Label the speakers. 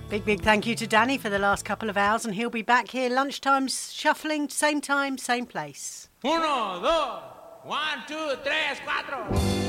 Speaker 1: Big thank you to Danny for the last couple of hours, and he'll be back here lunchtime shuffling, same time, same place.
Speaker 2: 1, 2, 1, 2, 3, 4.